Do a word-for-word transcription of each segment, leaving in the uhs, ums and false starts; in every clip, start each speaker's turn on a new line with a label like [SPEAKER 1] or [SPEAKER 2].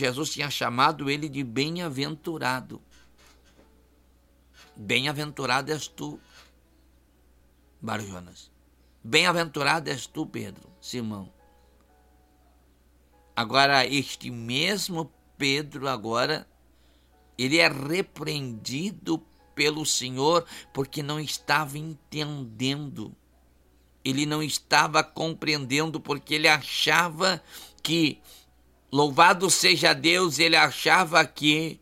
[SPEAKER 1] Jesus tinha chamado ele de bem-aventurado. Bem-aventurado és tu, Bar-Jonas. Bem-aventurado és tu, Pedro, Simão. Agora, este mesmo Pedro, agora, ele é repreendido pelo Senhor porque não estava entendendo. Ele não estava compreendendo porque ele achava que, louvado seja Deus, ele achava que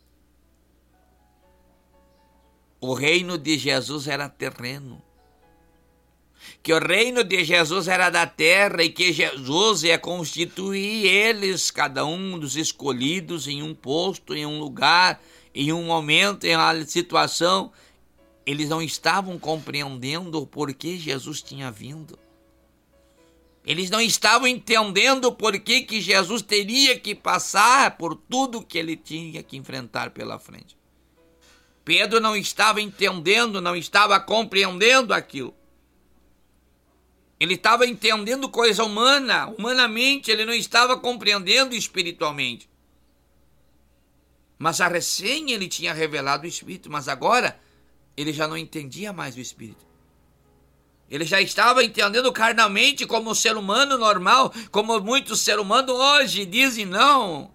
[SPEAKER 1] o reino de Jesus era terreno. Que o reino de Jesus era da terra e que Jesus ia constituir eles, cada um dos escolhidos, em um posto, em um lugar, em um momento, em uma situação. Eles não estavam compreendendo o porquê Jesus tinha vindo. Eles não estavam entendendo o porquê que Jesus teria que passar por tudo que ele tinha que enfrentar pela frente. Pedro não estava entendendo, não estava compreendendo aquilo. Ele estava entendendo coisa humana, humanamente, ele não estava compreendendo espiritualmente. Mas a recém ele tinha revelado o Espírito, mas agora ele já não entendia mais o Espírito. Ele já estava entendendo carnalmente como ser humano normal, como muitos seres humanos hoje dizem, não,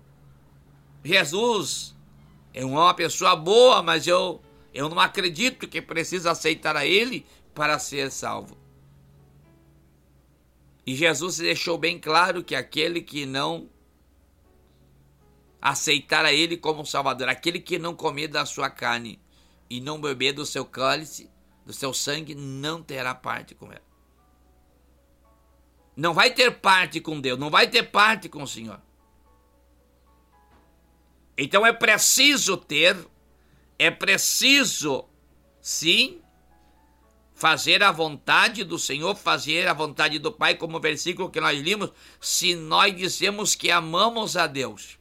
[SPEAKER 1] Jesus é uma pessoa boa, mas eu, eu não acredito que precisa aceitar a ele para ser salvo. E Jesus deixou bem claro que aquele que não aceitar a ele como Salvador, aquele que não comer da sua carne e não beber do seu cálice, do seu sangue, não terá parte com ele. Não vai ter parte com Deus, não vai ter parte com o Senhor. Então é preciso ter, é preciso, sim, fazer a vontade do Senhor, fazer a vontade do Pai, como o versículo que nós limos, se nós dizemos que amamos a Deus.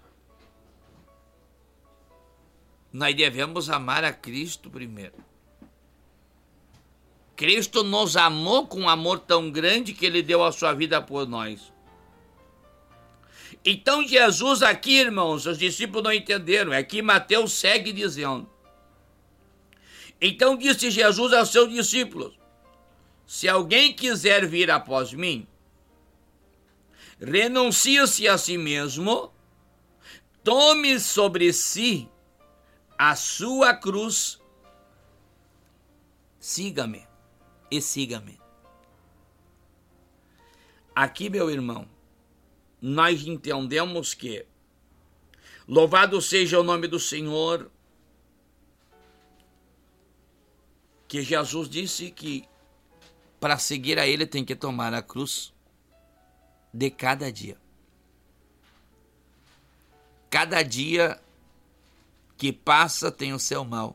[SPEAKER 1] Nós devemos amar a Cristo primeiro. Cristo nos amou com um amor tão grande que ele deu a sua vida por nós. Então Jesus aqui, irmãos, os discípulos não entenderam. Aqui Mateus segue dizendo. Então disse Jesus aos seus discípulos, se alguém quiser vir após mim, renuncie-se a si mesmo, tome sobre si a sua cruz, siga-me e siga-me. Aqui, meu irmão, nós entendemos que, louvado seja o nome do Senhor, que Jesus disse que para seguir a ele tem que tomar a cruz de cada dia. Cada dia que passa tem o seu mal.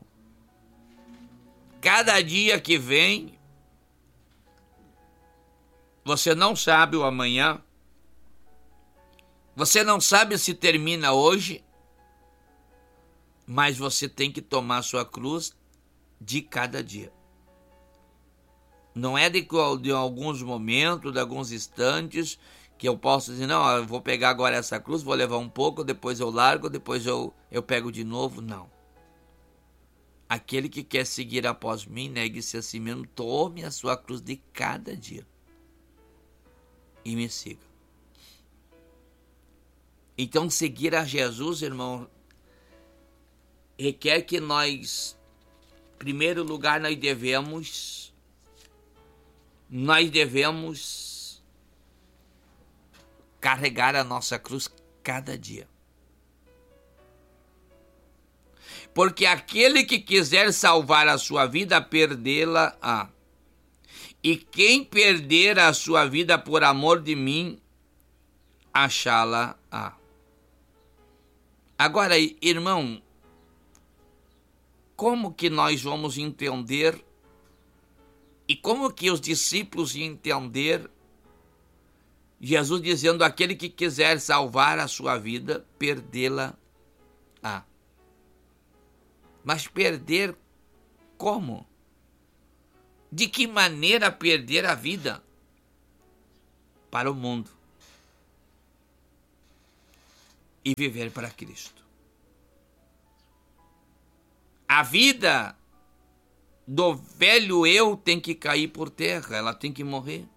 [SPEAKER 1] Cada dia que vem, você não sabe o amanhã. Você não sabe se termina hoje, mas você tem que tomar sua cruz de cada dia. Não é de, de alguns momentos, de alguns instantes, que eu posso dizer, não, eu vou pegar agora essa cruz, vou levar um pouco, depois eu largo, depois eu, eu pego de novo. Não. Aquele que quer seguir após mim, negue-se a si mesmo, tome a sua cruz de cada dia e me siga. Então, seguir a Jesus, irmão, requer que nós, em primeiro lugar, nós devemos, nós devemos carregar a nossa cruz cada dia. Porque aquele que quiser salvar a sua vida, perdê-la-á. E quem perder a sua vida por amor de mim, achá-la-á. Agora, irmão, como que nós vamos entender e como que os discípulos iam entender Jesus dizendo, aquele que quiser salvar a sua vida, perdê-la-á. Mas perder como? De que maneira perder a vida? Para o mundo. e viver para Cristo. A vida do velho eu tem que cair por terra, ela tem que morrer.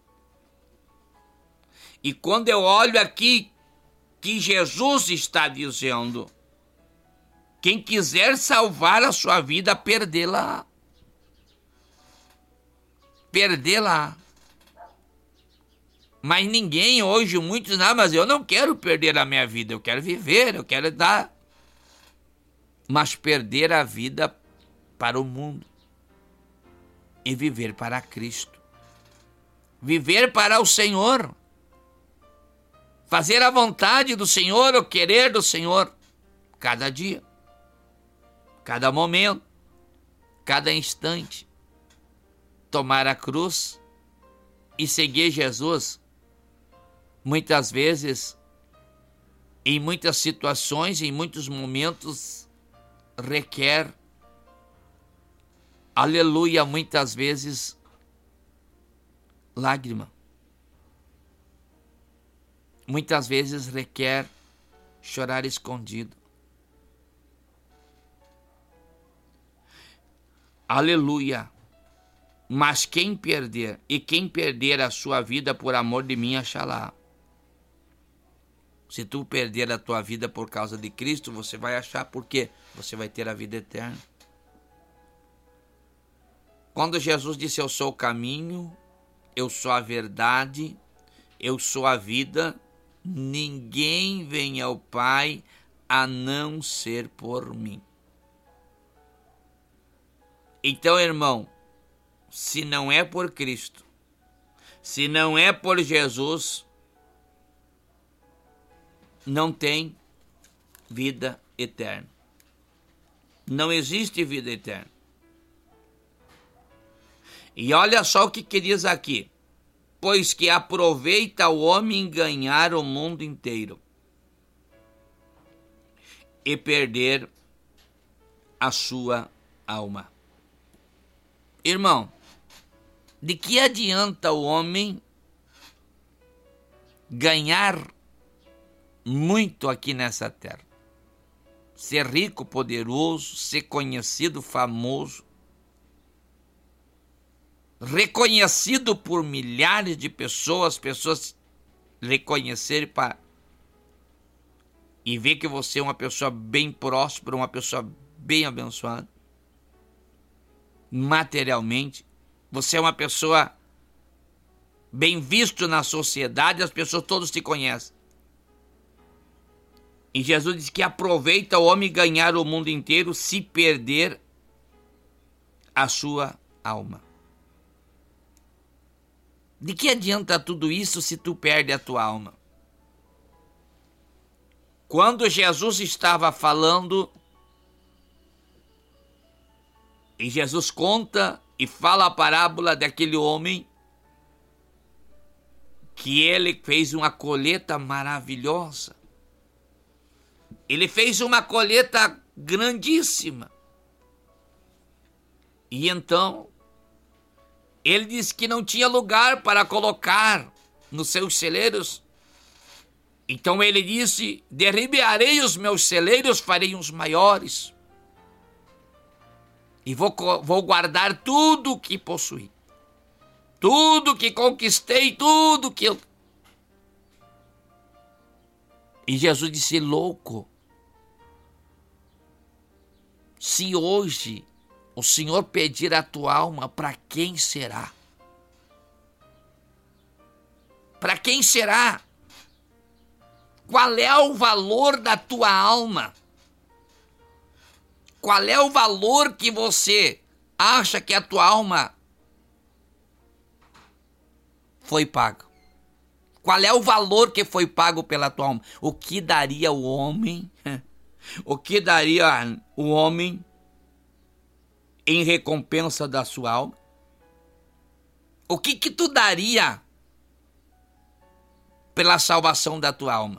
[SPEAKER 1] E quando eu olho aqui que Jesus está dizendo, quem quiser salvar a sua vida, perdê-la. Perdê-la. Mas ninguém hoje, muitos, não, mas eu não quero perder a minha vida, eu quero viver, eu quero dar. Mas perder a vida para o mundo e viver para Cristo. Viver para o Senhor. Fazer a vontade do Senhor, o querer do Senhor, cada dia, cada momento, cada instante. Tomar a cruz e seguir Jesus. Muitas vezes, em muitas situações, em muitos momentos, requer, aleluia, muitas vezes, lágrima. Muitas vezes requer chorar escondido. Aleluia. Mas quem perder, e quem perder a sua vida por amor de mim, achará. Se tu perder a tua vida por causa de Cristo, você vai achar porque você vai ter a vida eterna. Quando Jesus disse, eu sou o caminho, eu sou a verdade, eu sou a vida, ninguém vem ao Pai a não ser por mim. Então, irmão, se não é por Cristo, se não é por Jesus, não tem vida eterna. Não existe vida eterna. E olha só o que, que diz aqui. Pois que aproveita o homem ganhar o mundo inteiro e perder a sua alma. Irmão, de que adianta o homem ganhar muito aqui nessa terra? Ser rico, poderoso, ser conhecido, famoso, reconhecido por milhares de pessoas, pessoas reconhecerem para e ver que você é uma pessoa bem próspera, uma pessoa bem abençoada. Materialmente, você é uma pessoa bem visto na sociedade, as pessoas todas te conhecem. E Jesus diz que aproveita o homem ganhar o mundo inteiro se perder a sua alma. De que adianta tudo isso se tu perde a tua alma? Quando Jesus estava falando, e Jesus conta e fala a parábola daquele homem que ele fez uma colheita maravilhosa. Ele fez uma colheita grandíssima. E então, ele disse que não tinha lugar para colocar nos seus celeiros. Então ele disse, derribarei os meus celeiros, farei uns maiores. E vou, vou guardar tudo que possuí. Tudo que conquistei, tudo que eu... E Jesus disse, louco. Se hoje o Senhor pedir a tua alma, para quem será? Para quem será? Qual é o valor da tua alma? Qual é o valor que você acha que a tua alma foi paga? Qual é o valor que foi pago pela tua alma? O que daria o homem? O que daria o homem em recompensa da sua alma? O que que tu daria pela salvação da tua alma?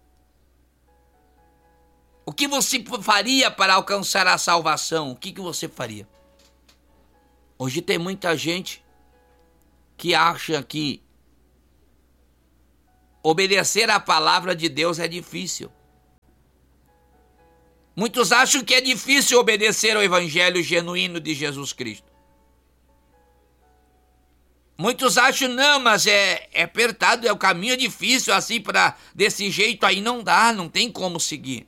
[SPEAKER 1] O que você faria para alcançar a salvação? O que que você faria? Hoje tem muita gente que acha que obedecer à palavra de Deus é difícil. Muitos acham que é difícil obedecer ao evangelho genuíno de Jesus Cristo. Muitos acham, não, mas é, é apertado, é o caminho é difícil, assim, para desse jeito aí não dá, não tem como seguir.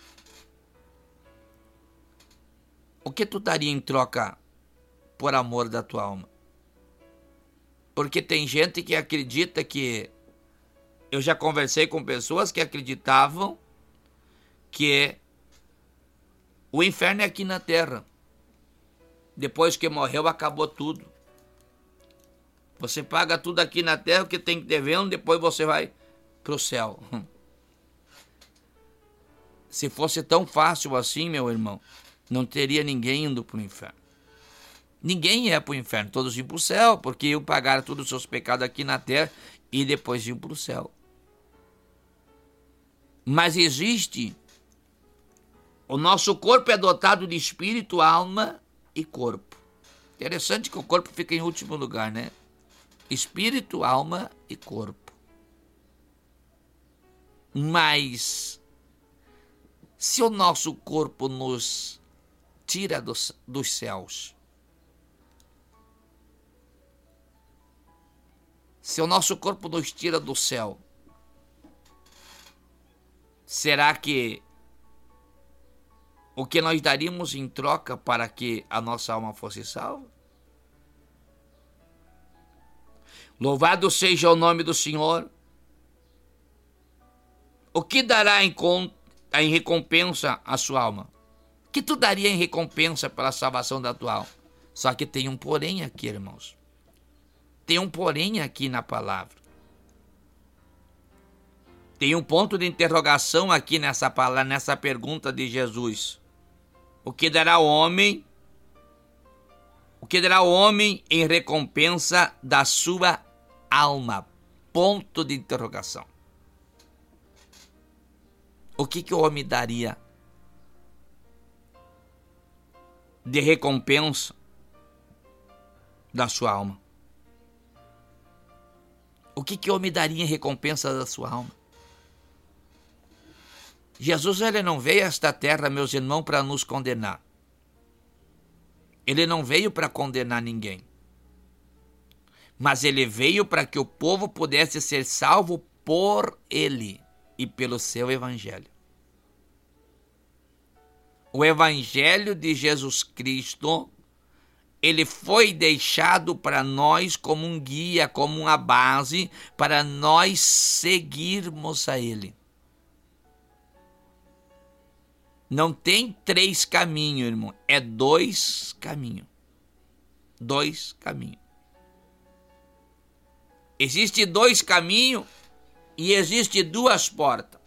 [SPEAKER 1] O que tu daria em troca por amor da tua alma? Porque tem gente que acredita que... Eu já conversei com pessoas que acreditavam que o inferno é aqui na terra. Depois que morreu, acabou tudo. Você paga tudo aqui na terra, o que tem que devendo, depois você vai para o céu. Se fosse tão fácil assim, meu irmão, não teria ninguém indo para o inferno. Ninguém ia para o inferno, todos iam para o céu, porque iam pagar todos os seus pecados aqui na terra e depois iam para o céu. Mas existe... O nosso corpo é dotado de espírito, alma e corpo. Interessante que o corpo fica em último lugar, né? Espírito, alma e corpo. Mas, se o nosso corpo nos tira dos, dos céus, se o nosso corpo nos tira do céu, será que o que nós daríamos em troca para que a nossa alma fosse salva? Louvado seja o nome do Senhor. O que dará em, em recompensa a sua alma? O que tu daria em recompensa pela salvação da tua alma? Só que tem um porém aqui, irmãos. Tem um porém aqui na palavra. Tem um ponto de interrogação aqui nessa palavra, nessa pergunta de Jesus. O que dará o homem? O que dará o homem em recompensa da sua alma? Ponto de interrogação. O que, que o homem daria de recompensa da sua alma? O que, que o homem daria em recompensa da sua alma? Jesus, ele não veio a esta terra, meus irmãos, para nos condenar. Ele não veio para condenar ninguém. Mas ele veio para que o povo pudesse ser salvo por ele e pelo seu evangelho. O evangelho de Jesus Cristo, ele foi deixado para nós como um guia, como uma base para nós seguirmos a ele. Não tem três caminhos, irmão, é dois caminhos. Dois caminhos. Existe dois caminhos e existe duas portas.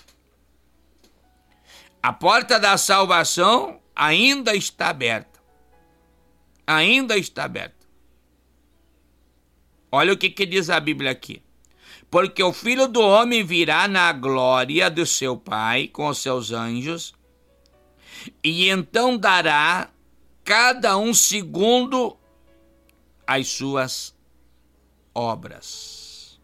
[SPEAKER 1] A porta da salvação ainda está aberta. Ainda está aberta. Olha o que, que diz a Bíblia aqui. Porque o Filho do Homem virá na glória do seu Pai com os seus anjos, e então dará cada um segundo as suas obras.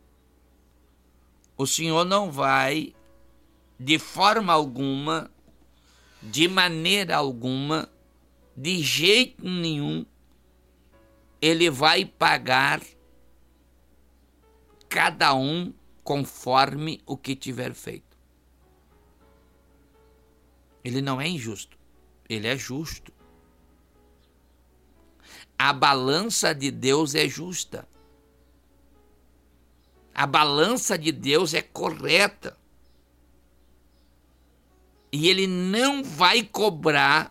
[SPEAKER 1] O Senhor não vai, de forma alguma, de maneira alguma, de jeito nenhum, ele vai pagar cada um conforme o que tiver feito. Ele não é injusto, ele é justo. A balança de Deus é justa. A balança de Deus é correta. E ele não vai cobrar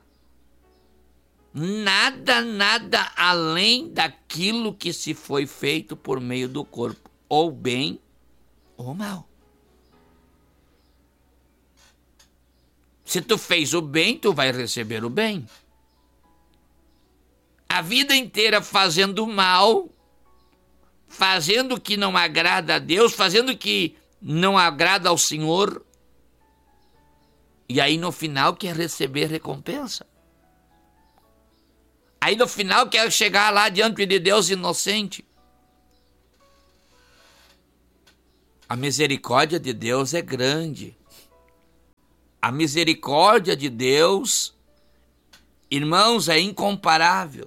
[SPEAKER 1] nada, nada além daquilo que se foi feito por meio do corpo, ou bem ou mal. Se tu fez o bem, tu vai receber o bem. A vida inteira fazendo mal, fazendo o que não agrada a Deus, fazendo o que não agrada ao Senhor, e aí no final quer receber recompensa. Aí no final quer chegar lá diante de Deus inocente. A misericórdia de Deus é grande. A misericórdia de Deus, irmãos, é incomparável.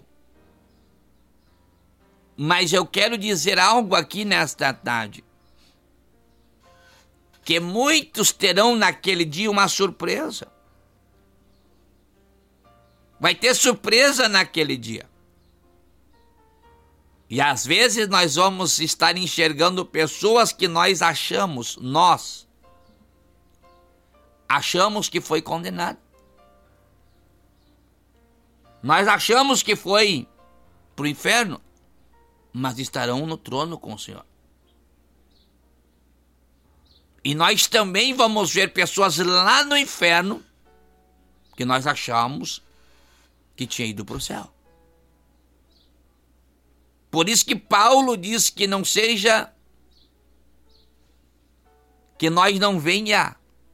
[SPEAKER 1] Mas eu quero dizer algo aqui nesta tarde. Que muitos terão naquele dia uma surpresa. Vai ter surpresa naquele dia. E às vezes nós vamos estar enxergando pessoas que nós achamos, nós, achamos que foi condenado. Nós achamos que foi para o inferno, mas estarão no trono com o Senhor. E nós também vamos ver pessoas lá no inferno que nós achamos que tinha ido para o céu. Por isso que Paulo diz que não seja, que nós não venha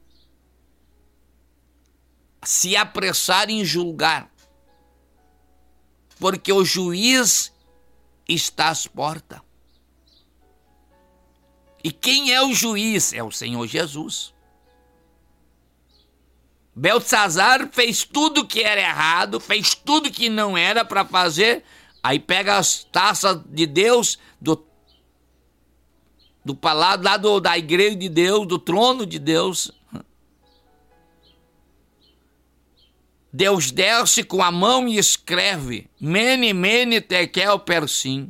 [SPEAKER 1] se apressar em julgar, porque o juiz está às portas. E quem é o juiz? É o Senhor Jesus. Beltzazar fez tudo que era errado, fez tudo que não era para fazer, aí pega as taças de Deus, do, do palácio, lá do, da igreja de Deus, do trono de Deus. Deus desce com a mão e escreve, Mene, Mene, Tekel, Persim.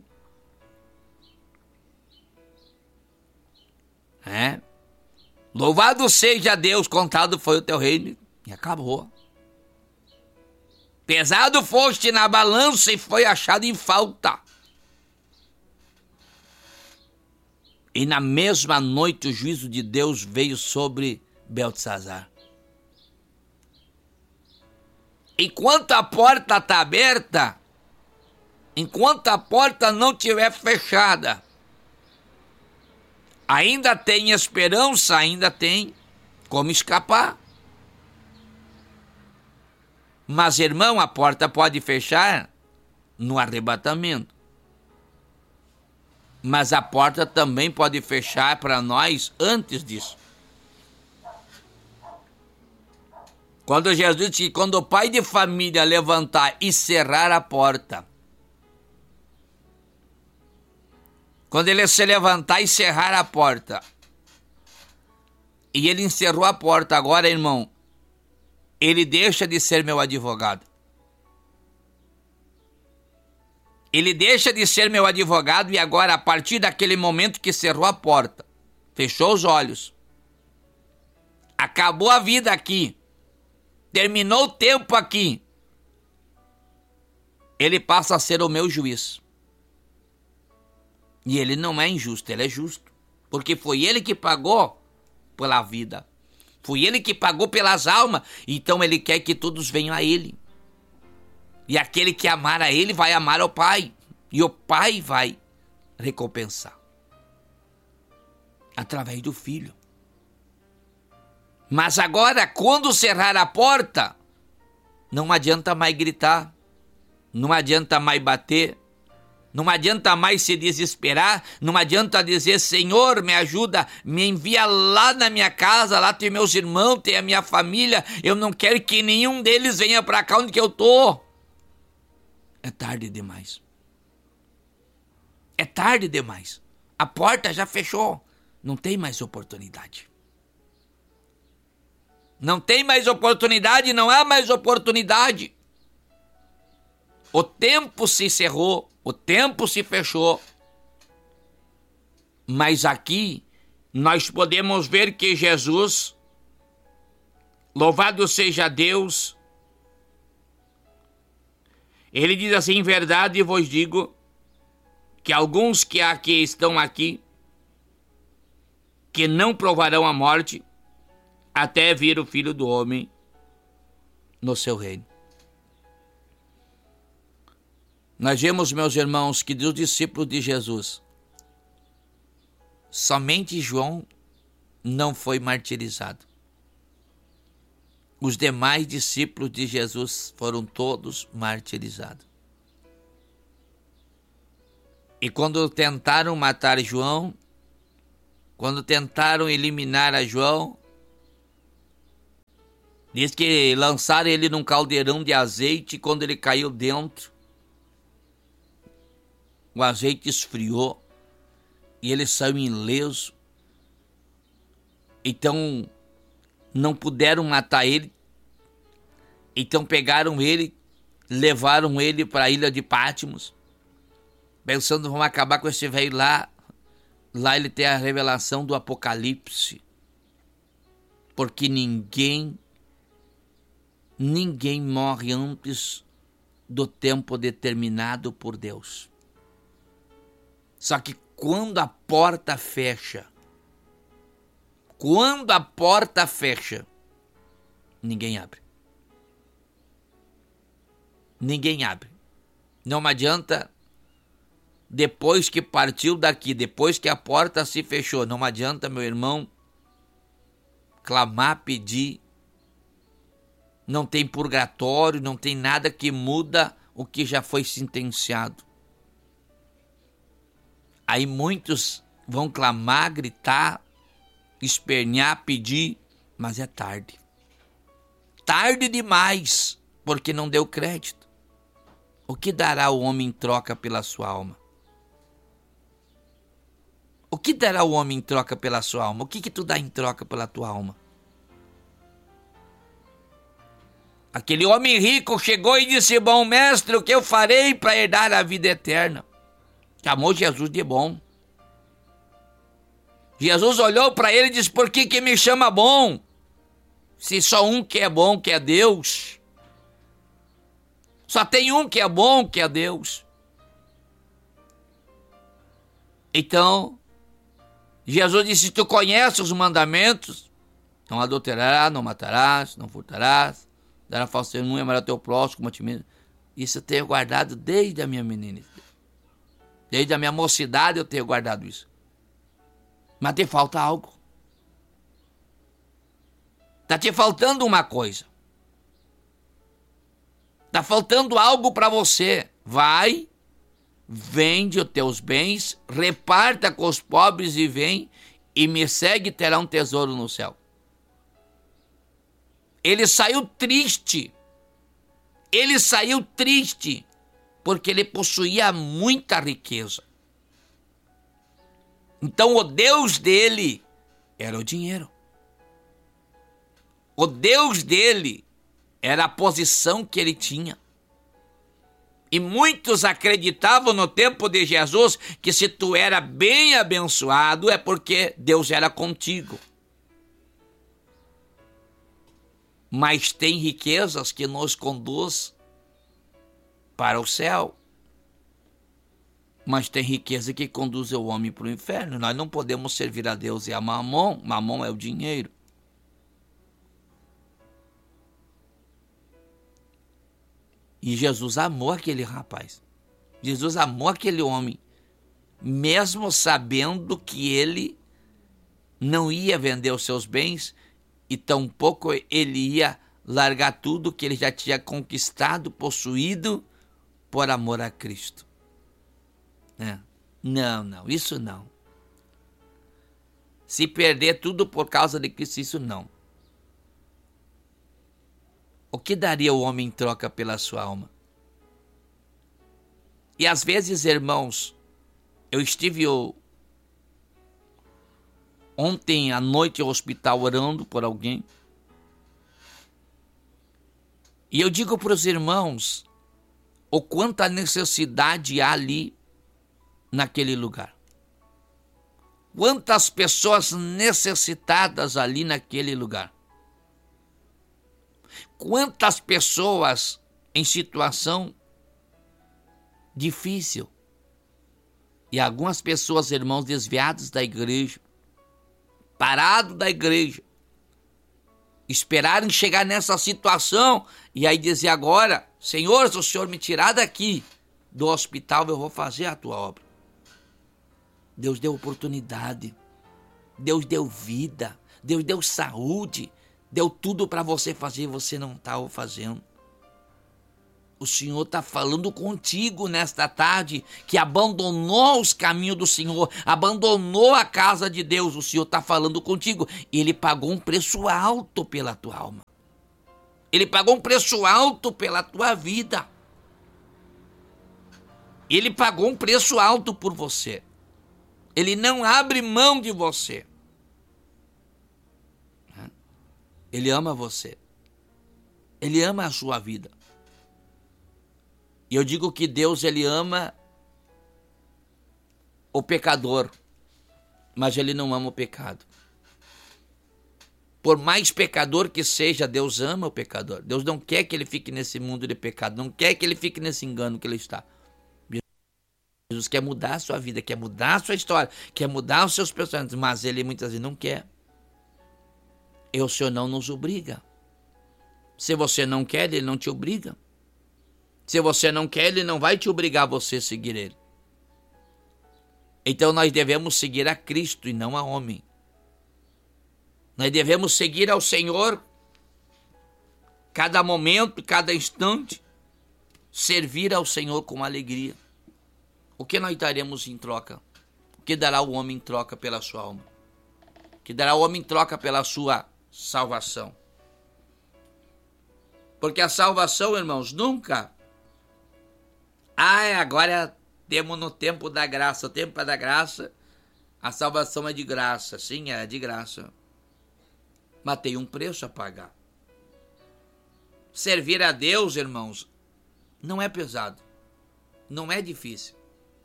[SPEAKER 1] É. Louvado seja Deus, contado foi o teu reino. E acabou. Pesado foste na balança e foi achado em falta. E na mesma noite o juízo de Deus veio sobre Beltzazar. Enquanto a porta está aberta, enquanto a porta não estiver fechada, ainda tem esperança, ainda tem como escapar. Mas, irmão, a porta pode fechar no arrebatamento. Mas a porta também pode fechar para nós antes disso. Quando Jesus disse que quando o pai de família levantar e cerrar a porta, quando ele se levantar e cerrar a porta, e ele encerrou a porta agora, irmão, ele deixa de ser meu advogado. Ele deixa de ser meu advogado e agora, a partir daquele momento que cerrou a porta, fechou os olhos, acabou a vida aqui, terminou o tempo aqui, ele passa a ser o meu juiz. E ele não é injusto, ele é justo. Porque foi ele que pagou pela vida. Foi ele que pagou pelas almas. Então ele quer que todos venham a ele. E aquele que amar a ele vai amar ao Pai. E o Pai vai recompensar. Através do Filho. Mas agora, quando cerrar a porta, não adianta mais gritar. Não adianta mais bater. Não adianta mais se desesperar, não adianta dizer, Senhor, me ajuda, me envia lá na minha casa, lá tem meus irmãos, tem a minha família, eu não quero que nenhum deles venha para cá onde que eu tô. É tarde demais. É tarde demais. A porta já fechou, não tem mais oportunidade. Não tem mais oportunidade, não há mais oportunidade. O tempo se encerrou. O tempo se fechou, mas aqui nós podemos ver que Jesus, louvado seja Deus, ele diz assim, em verdade vos digo, que alguns que aqui estão aqui, que não provarão a morte, até vir o Filho do Homem no seu reino. Nós vemos, meus irmãos, que dos discípulos de Jesus, somente João não foi martirizado. Os demais discípulos de Jesus foram todos martirizados. E quando tentaram matar João, quando tentaram eliminar a João, Diz que lançaram ele num caldeirão de azeite e quando ele caiu dentro, o azeite esfriou e ele saiu ileso. Então não puderam matar ele. Então pegaram ele, levaram ele para a ilha de Patmos, pensando vamos acabar com esse velho lá. Lá ele tem a revelação do Apocalipse. Porque ninguém, ninguém morre antes do tempo determinado por Deus. Só que quando a porta fecha, quando a porta fecha, ninguém abre. Ninguém abre. Não adianta, depois que partiu daqui, depois que a porta se fechou, não adianta, meu irmão, clamar, pedir. Não tem purgatório, não tem nada que muda o que já foi sentenciado. Aí muitos vão clamar, gritar, espernear, pedir, mas é tarde. Tarde demais, porque não deu crédito. O que dará o homem em troca pela sua alma? O que dará o homem em troca pela sua alma? O que que tu dá em troca pela tua alma? Aquele homem rico chegou e disse, bom mestre, o que eu farei para herdar a vida eterna? Chamou Jesus de bom. Jesus olhou para ele e disse, por que que me chama bom? Se só um que é bom, que é Deus. Só tem um que é bom, que é Deus. Então, Jesus disse, tu conheces os mandamentos? Não adulterarás, não matarás, não furtarás, dará falso testemunho, amarás teu próximo como a ti mesmo. Isso eu tenho guardado desde a minha meninice. Desde a minha mocidade eu tenho guardado isso. Mas te falta algo. Está te faltando uma coisa. Está faltando algo para você. Vai, vende os teus bens, reparta com os pobres e vem, e me segue e terá um tesouro no céu. Ele saiu triste. Ele saiu triste porque ele possuía muita riqueza. Então o Deus dele era o dinheiro. O Deus dele era a posição que ele tinha. E muitos acreditavam no tempo de Jesus que se tu era bem abençoado é porque Deus era contigo. Mas tem riquezas que nos conduz para o céu. Mas tem riqueza que conduz o homem para o inferno. Nós não podemos servir a Deus e a Mamon. Mamon é o dinheiro. E Jesus amou aquele rapaz. Jesus amou aquele homem, mesmo sabendo que ele não ia vender os seus bens e tampouco ele ia largar tudo que ele já tinha conquistado, possuído, por amor a Cristo. É. Não, não, isso não. Se perder tudo por causa de Cristo, isso não. O que daria o homem em troca pela sua alma? E às vezes, irmãos, eu estive eu, ontem à noite no hospital orando por alguém. E eu digo para os irmãos o quanta necessidade há ali naquele lugar. Quantas pessoas necessitadas ali naquele lugar. Quantas pessoas em situação difícil. E algumas pessoas, irmãos, desviados da igreja, parados da igreja, esperaram chegar nessa situação e aí dizer agora, Senhor, se o Senhor me tirar daqui do hospital, eu vou fazer a tua obra. Deus deu oportunidade, Deus deu vida, Deus deu saúde, deu tudo para você fazer e você não estava fazendo. O Senhor está falando contigo nesta tarde, que abandonou os caminhos do Senhor, abandonou a casa de Deus. O Senhor está falando contigo. Ele pagou um preço alto pela tua alma. Ele pagou um preço alto pela tua vida. Ele pagou um preço alto por você. Ele não abre mão de você. Ele ama você. Ele ama a sua vida. E eu digo que Deus, ele ama o pecador, mas ele não ama o pecado. Por mais pecador que seja, Deus ama o pecador. Deus não quer que ele fique nesse mundo de pecado, não quer que ele fique nesse engano que ele está. Jesus quer mudar a sua vida, quer mudar a sua história, quer mudar os seus pensamentos, mas ele muitas vezes não quer. E o Senhor não nos obriga. Se você não quer, ele não te obriga. Se você não quer, ele não vai te obrigar a você seguir ele. Então nós devemos seguir a Cristo e não a homem. Nós devemos seguir ao Senhor cada momento, cada instante, servir ao Senhor com alegria. O que nós daremos em troca? O que dará o homem em troca pela sua alma? O que dará o homem em troca pela sua salvação? Porque a salvação, irmãos, nunca... Ah, agora temos no tempo da graça. O tempo da graça, a salvação é de graça. Sim, é de graça. Mas tem um preço a pagar. Servir a Deus, irmãos, não é pesado. Não é difícil.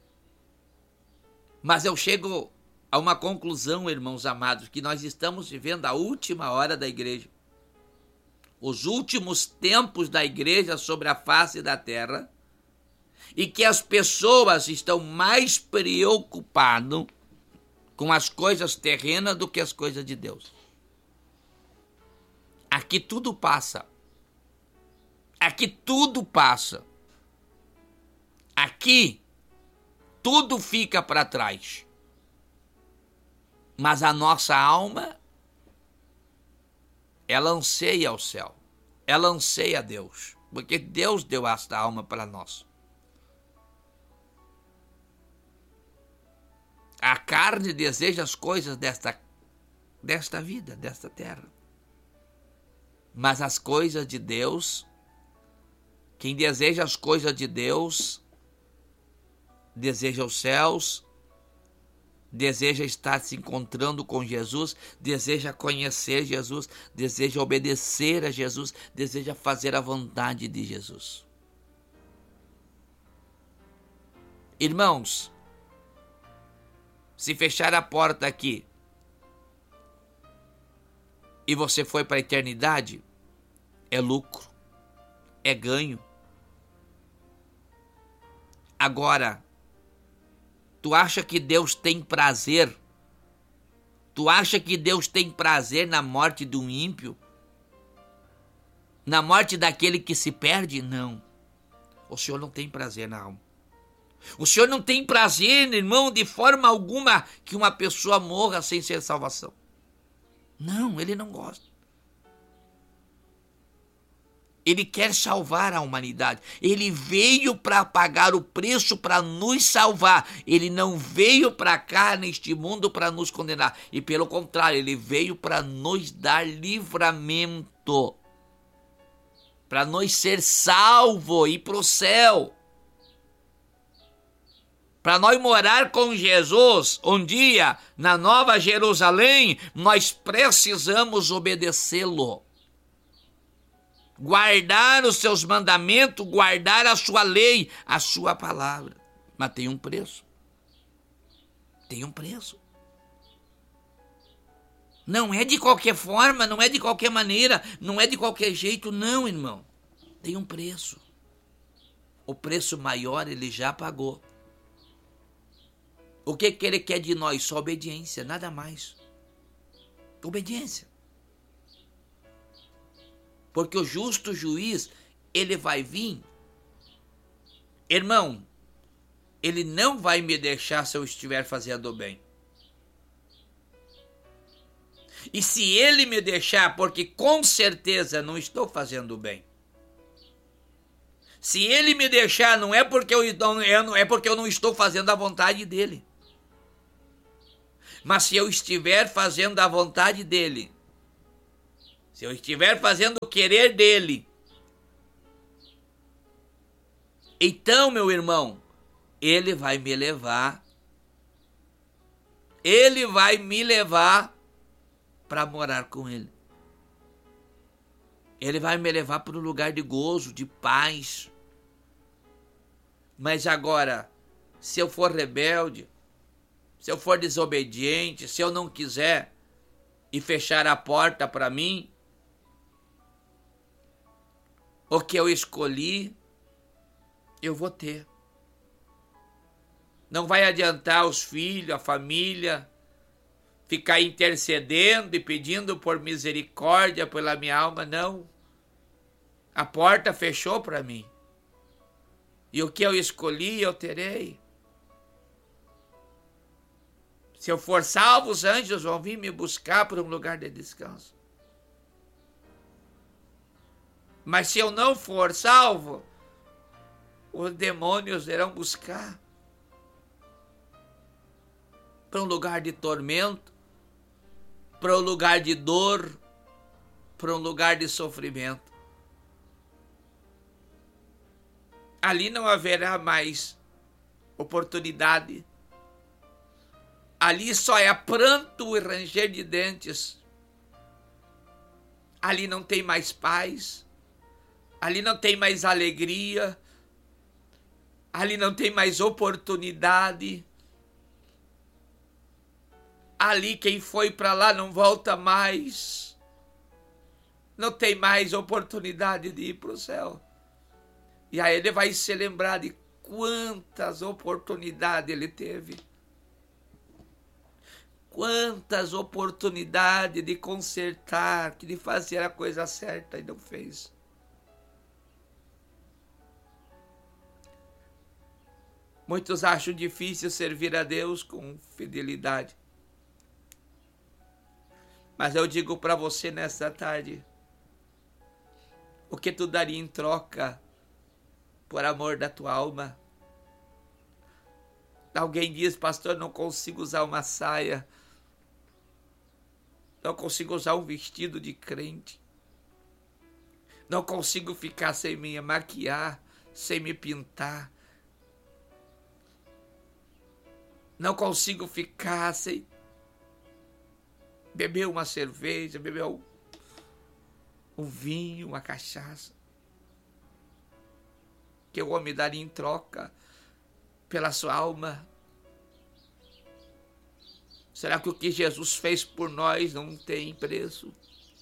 [SPEAKER 1] Mas eu chego a uma conclusão, irmãos amados, que nós estamos vivendo a última hora da igreja. Os últimos tempos da igreja sobre a face da terra. E que as pessoas estão mais preocupadas com as coisas terrenas do que as coisas de Deus. Aqui tudo passa. Aqui tudo passa. Aqui tudo fica para trás. Mas a nossa alma, ela anseia o céu. Ela anseia a Deus. Porque Deus deu esta alma para nós. A carne deseja as coisas desta, desta vida, desta terra. Mas as coisas de Deus, quem deseja as coisas de Deus, deseja os céus, deseja estar se encontrando com Jesus, deseja conhecer Jesus, deseja obedecer a Jesus, deseja fazer a vontade de Jesus. Irmãos, se fechar a porta aqui e você foi para a eternidade, é lucro, é ganho. Agora, tu acha que Deus tem prazer? Tu acha que Deus tem prazer na morte de um ímpio? Na morte daquele que se perde? Não. O Senhor não tem prazer na alma. O Senhor não tem prazer, irmão, de forma alguma que uma pessoa morra sem ser salvação. Não, ele não gosta. Ele quer salvar a humanidade. Ele veio para pagar o preço para nos salvar. Ele não veio para cá neste mundo para nos condenar. E pelo contrário, ele veio para nos dar livramento. Para nós ser salvo e ir para o céu. Para nós morar com Jesus um dia na Nova Jerusalém, nós precisamos obedecê-lo. Guardar os seus mandamentos, guardar a sua lei, a sua palavra. Mas tem um preço. Tem um preço. Não é de qualquer forma, não é de qualquer maneira, não é de qualquer jeito, não, irmão. Tem um preço. O preço maior ele já pagou. O que, que ele quer de nós? Só obediência, nada mais. Obediência. Porque o justo juiz, ele vai vir. Irmão, ele não vai me deixar se eu estiver fazendo bem. E se ele me deixar, porque com certeza não estou fazendo bem. Se ele me deixar, não é porque eu não, é porque eu não estou fazendo a vontade dele. Mas se eu estiver fazendo a vontade dele, se eu estiver fazendo querer dele. Então, meu irmão, ele vai me levar, ele vai me levar para morar com ele. Ele vai me levar para um lugar de gozo, de paz. Mas agora, se eu for rebelde, se eu for desobediente, se eu não quiser e fechar a porta para mim, o que eu escolhi, eu vou ter. Não vai adiantar os filhos, a família, ficar intercedendo e pedindo por misericórdia pela minha alma, não. A porta fechou para mim. E o que eu escolhi, eu terei. Se eu for salvo, os anjos vão vir me buscar para um lugar de descanso. Mas se eu não for salvo, os demônios irão buscar para um lugar de tormento, para um lugar de dor, para um lugar de sofrimento. Ali não haverá mais oportunidade. Ali só é pranto e ranger de dentes. Ali não tem mais paz. Ali não tem mais alegria. Ali não tem mais oportunidade. Ali quem foi para lá não volta mais. Não tem mais oportunidade de ir para o céu. E aí ele vai se lembrar de quantas oportunidades ele teve. Quantas oportunidades de consertar, de fazer a coisa certa e não fez. Muitos acham difícil servir a Deus com fidelidade. Mas eu digo para você nesta tarde, o que tu daria em troca por amor da tua alma? Alguém diz, pastor, não consigo usar uma saia, não consigo usar um vestido de crente, não consigo ficar sem me maquiar, sem me pintar, não consigo ficar sem beber uma cerveja, beber um, um vinho, uma cachaça, que o homem daria em troca pela sua alma. Será que o que Jesus fez por nós não tem preço?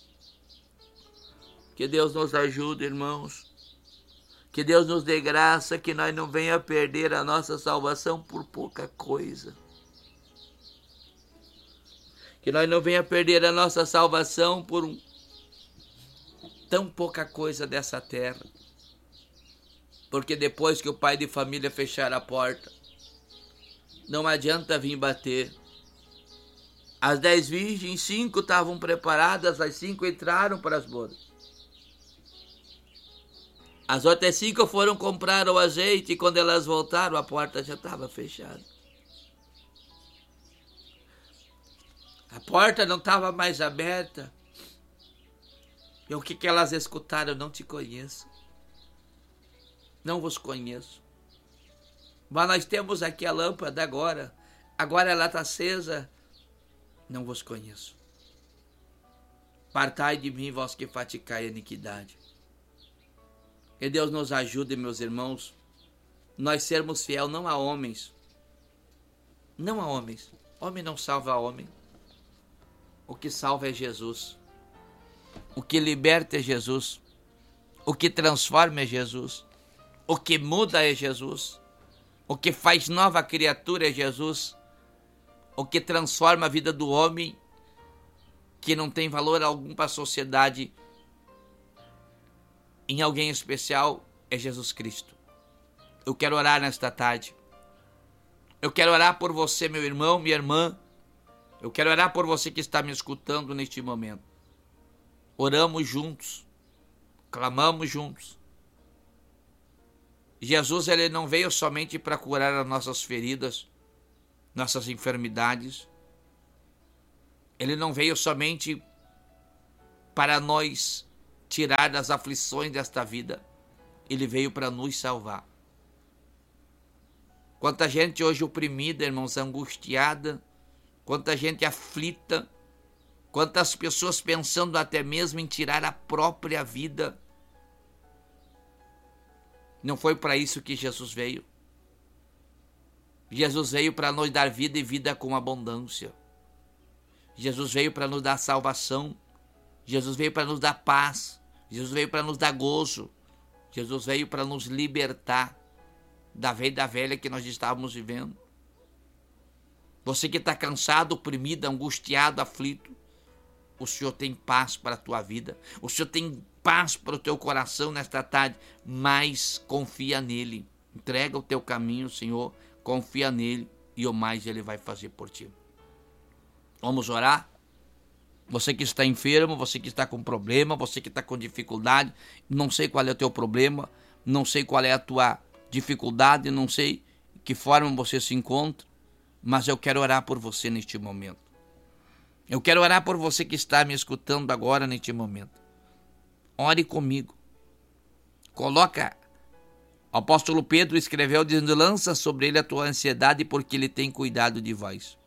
[SPEAKER 1] Que Deus nos ajude, irmãos. Que Deus nos dê graça, que nós não venha perder a nossa salvação por pouca coisa. Que nós não venha perder a nossa salvação por um, tão pouca coisa dessa terra. Porque depois que o pai de família fechar a porta, não adianta vir bater. As dez virgens, cinco estavam preparadas, as cinco entraram para as bodas. As outras cinco foram comprar o azeite e quando elas voltaram, a porta já estava fechada. A porta não estava mais aberta. E o que, que elas escutaram? Eu não te conheço. Não vos conheço. Mas nós temos aqui a lâmpada agora. Agora ela está acesa. Não vos conheço. Partai de mim, vós que praticai a iniquidade. Que Deus nos ajude, meus irmãos, nós sermos fiel não a homens. Não a homens. Homem não salva homem. O que salva é Jesus. O que liberta é Jesus. O que transforma é Jesus. O que muda é Jesus. O que faz nova criatura é Jesus. O que transforma a vida do homem, que não tem valor algum para a sociedade, em alguém especial, é Jesus Cristo. Eu quero orar nesta tarde. Eu quero orar por você, meu irmão, minha irmã. Eu quero orar por você que está me escutando neste momento. Oramos juntos. Clamamos juntos. Jesus, ele não veio somente para curar as nossas feridas, nossas enfermidades. Ele não veio somente para nós tirar das aflições desta vida. Ele veio para nos salvar. Quanta gente hoje oprimida, irmãos, angustiada, quanta gente aflita, quantas pessoas pensando até mesmo em tirar a própria vida. Não foi para isso que Jesus veio. Jesus veio para nos dar vida e vida com abundância. Jesus veio para nos dar salvação. Jesus veio para nos dar paz. Jesus veio para nos dar gozo. Jesus veio para nos libertar da vida velha que nós estávamos vivendo. Você que está cansado, oprimido, angustiado, aflito, o Senhor tem paz para a tua vida. O Senhor tem paz para o teu coração nesta tarde, mas confia nele. Entrega o teu caminho, Senhor, confia nele e o mais ele vai fazer por ti. Vamos orar? Você que está enfermo, você que está com problema, você que está com dificuldade, não sei qual é o teu problema, não sei qual é a tua dificuldade, não sei que forma você se encontra, mas eu quero orar por você neste momento. Eu quero orar por você que está me escutando agora neste momento. Ore comigo. Coloca, o apóstolo Pedro escreveu dizendo, lança sobre ele a tua ansiedade porque ele tem cuidado de vós.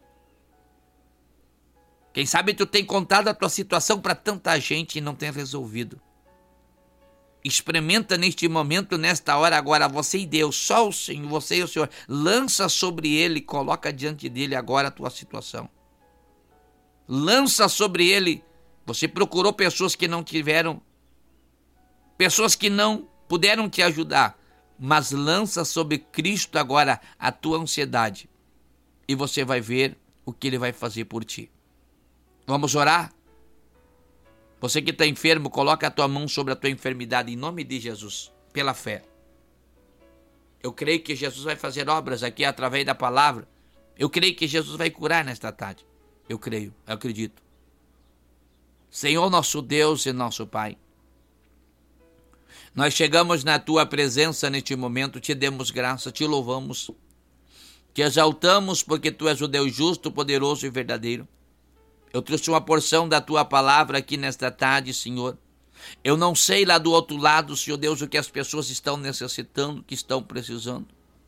[SPEAKER 1] Quem sabe tu tem contado a tua situação para tanta gente e não tem resolvido. Experimenta neste momento, nesta hora agora, você e Deus, só o Senhor, você e o Senhor, lança sobre ele, coloca diante dele agora a tua situação. Lança sobre ele, você procurou pessoas que não tiveram, pessoas que não puderam te ajudar, mas lança sobre Cristo agora a tua ansiedade e você vai ver o que ele vai fazer por ti. Vamos orar? Você que está enfermo, coloca a tua mão sobre a tua enfermidade em nome de Jesus, pela fé. Eu creio que Jesus vai fazer obras aqui através da palavra. Eu creio que Jesus vai curar nesta tarde. Eu creio, eu acredito. Senhor nosso Deus e nosso Pai, nós chegamos na tua presença neste momento, te demos graça, te louvamos, te exaltamos porque tu és o Deus justo, poderoso e verdadeiro. Eu trouxe uma porção da tua palavra aqui nesta tarde, Senhor. Eu não sei lá do outro lado, Senhor Deus, o que as pessoas estão necessitando, que estão precisando.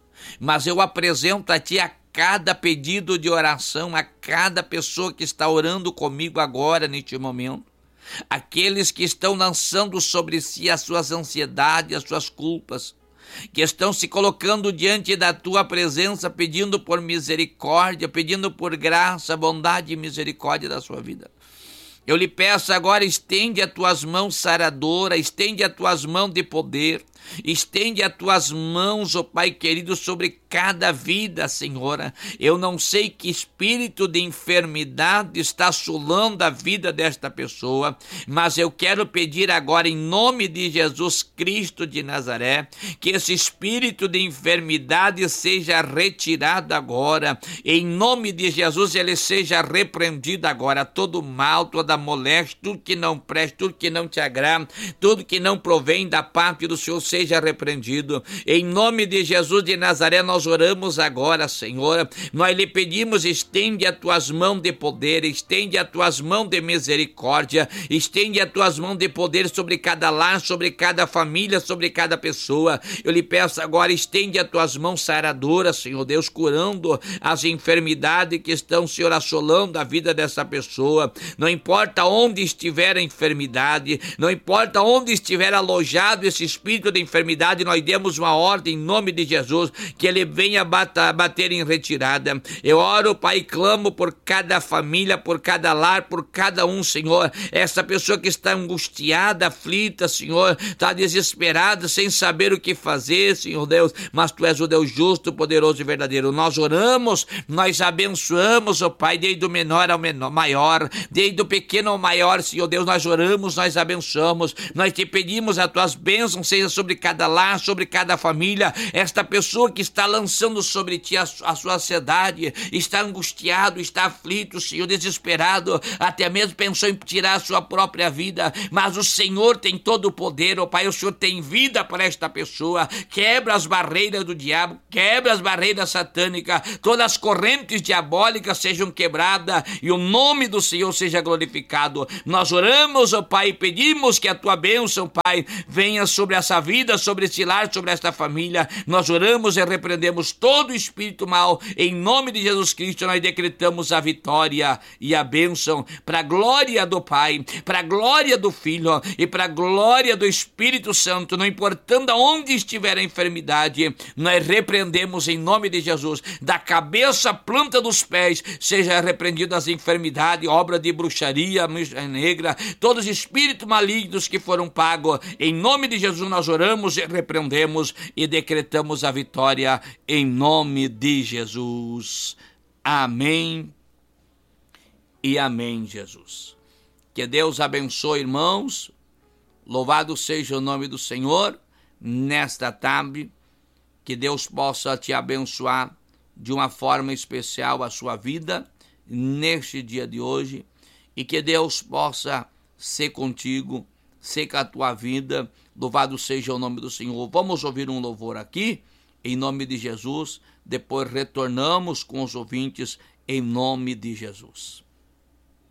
[SPEAKER 1] Mas eu apresento a ti a cada pedido de oração, a cada pessoa que está orando comigo agora, neste momento. Aqueles que estão lançando sobre si as suas ansiedades, as suas culpas, que estão se colocando diante da tua presença, pedindo por misericórdia, pedindo por graça, bondade e misericórdia da sua vida. Eu lhe peço agora, estende as tuas mãos saradoras, estende as tuas mãos de poder, estende as tuas mãos, ó oh Pai querido, sobre cada vida, Senhora. Eu não sei que espírito de enfermidade está assolando a vida desta pessoa, mas eu quero pedir agora, em nome de Jesus Cristo de Nazaré, que esse espírito de enfermidade seja retirado agora. Em nome de Jesus, ele seja repreendido agora. Todo mal, toda moléstia, tudo que não presta, tudo que não te agrada, tudo que não provém da parte do Senhor, seja repreendido. Em nome de Jesus de Nazaré, nós oramos agora, Senhor. Nós lhe pedimos, estende as tuas mãos de poder, estende as tuas mãos de misericórdia, estende as tuas mãos de poder sobre cada lar, sobre cada família, sobre cada pessoa. Eu lhe peço agora, estende as tuas mãos saradoras, Senhor Deus, curando as enfermidades que estão, Senhor, assolando a vida dessa pessoa. Não importa onde estiver a enfermidade, não importa onde estiver alojado esse espírito de enfermidade, nós demos uma ordem em nome de Jesus, que ele venha bater, bater em retirada. Eu oro, Pai, e clamo por cada família, por cada lar, por cada um, Senhor. Essa pessoa que está angustiada, aflita, Senhor, está desesperada, sem saber o que fazer, Senhor Deus, mas tu és o Deus justo, poderoso e verdadeiro. Nós oramos, nós abençoamos, ó Pai, desde o menor ao menor, maior, desde o pequeno ao maior, Senhor Deus, nós oramos, nós abençoamos, nós te pedimos as tuas bênçãos, seja sobre sobre cada lar, sobre cada família. Esta pessoa que está lançando sobre ti a, a sua ansiedade, está angustiado, está aflito, Senhor, desesperado, até mesmo pensou em tirar a sua própria vida, mas o Senhor tem todo o poder, ó Pai, o Senhor tem vida para esta pessoa. Quebra as barreiras do diabo, quebra as barreiras satânicas, todas as correntes diabólicas sejam quebradas e o nome do Senhor seja glorificado. Nós oramos, ó Pai, e pedimos que a tua bênção, Pai, venha sobre essa vida, sobre esse lar, sobre esta família. Nós oramos e repreendemos todo o espírito mal. Em nome de Jesus Cristo, nós decretamos a vitória e a bênção para a glória do Pai, para a glória do Filho e para a glória do Espírito Santo. Não importando aonde estiver a enfermidade, nós repreendemos em nome de Jesus, da cabeça à planta dos pés, seja repreendido as enfermidades, obra de bruxaria negra, todos os espíritos malignos que foram pagos. Em nome de Jesus nós oramos e repreendemos e decretamos a vitória em nome de Jesus. Amém e amém, Jesus. Que Deus abençoe, irmãos. Louvado seja o nome do Senhor nesta tarde. Que Deus possa te abençoar de uma forma especial a sua vida neste dia de hoje. E que Deus possa ser contigo, ser com a tua vida. Louvado seja o nome do Senhor. Vamos ouvir um louvor aqui, em nome de Jesus. Depois retornamos com os ouvintes, em nome de Jesus.